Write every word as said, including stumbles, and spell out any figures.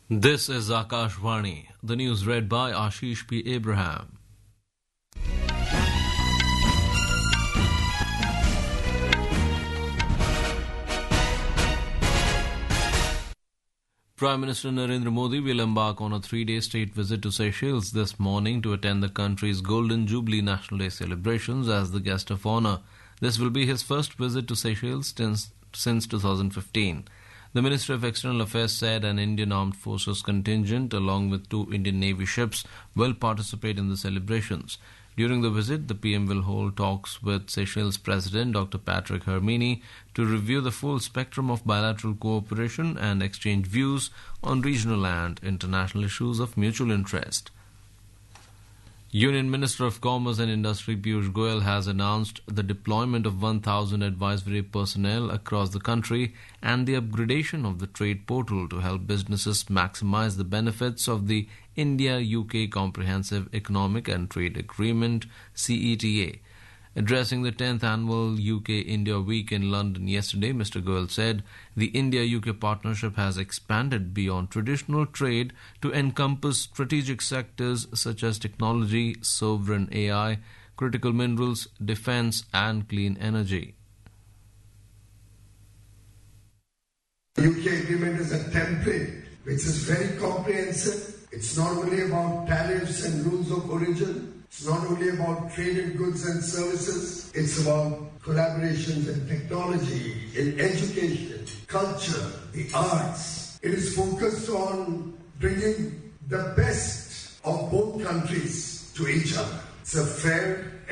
This is Akashvani. The news read by Ashish P. Abraham. Prime Minister Narendra Modi will embark on a three-day state visit to Seychelles this morning to attend the country's Golden Jubilee National Day celebrations as the guest of honor. This will be his first visit to Seychelles since, since two thousand fifteen. The Ministry of External Affairs said an Indian Armed Forces contingent along with two Indian Navy ships will participate in the celebrations. During the visit, the P M will hold talks with Seychelles President Doctor Patrick Hermini to review the full spectrum of bilateral cooperation and exchange views on regional and international issues of mutual interest. Union Minister of Commerce and Industry Piyush Goyal has announced the deployment of one thousand advisory personnel across the country and the upgradation of the trade portal to help businesses maximize the benefits of the India-U K Comprehensive Economic and Trade Agreement C E T A. Addressing the tenth annual U K-India Week in London yesterday, Mister Goyal said the India-U K partnership has expanded beyond traditional trade to encompass strategic sectors such as technology, sovereign A I, critical minerals, defence and clean energy. The U K agreement is a template which is very comprehensive. It's not only about tariffs and rules of origin. It's not only about trade in goods and services, it's about collaborations in technology, in education, culture, the arts. It is focused on bringing the best of both countries to each other. It's a fair